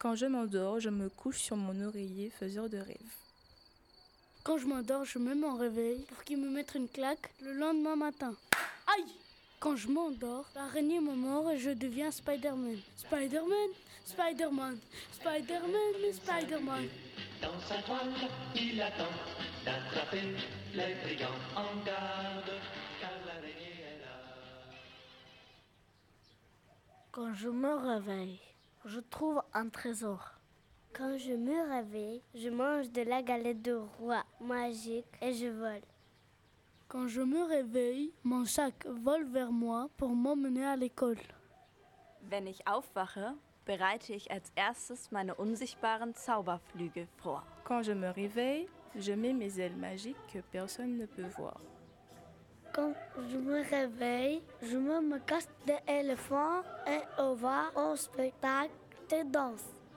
Quand je m'endors, je me couche sur mon oreiller faiseur de rêves. Quand je m'endors, je mets mon réveil pour qu'il me mette une claque le lendemain matin. Aïe! Quand je m'endors, l'araignée me mord et je deviens Spider-Man. Spider-Man, Spider-Man, Spider-Man, Spider-Man. Dans sa toile, il attend d'attraper les brigands en garde, car l'araignée est là. Quand je me réveille, je trouve un trésor. Quand je me réveille, je mange de la galette de roi magique et je vole. Quand je me réveille, mon sac vole vers moi pour m'emmener à l'école. Wenn ich aufwache, bereite ich als erstes meine unsichtbaren Zauberflügel vor. Quand je me réveille, je mets mes ailes magiques que personne ne peut voir. Quand je me réveille, je me casse d'éléphant et on va au spectacle de danse.